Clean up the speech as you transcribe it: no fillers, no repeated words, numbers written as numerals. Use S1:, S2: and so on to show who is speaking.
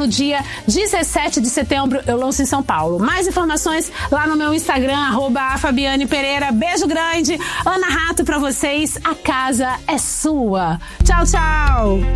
S1: no dia 17 de setembro eu lanço em São Paulo. Mais informações lá no meu Instagram, @Fabiane Pereira. Beijo grande, Ana Rato pra vocês. A casa é sua. Tchau, tchau.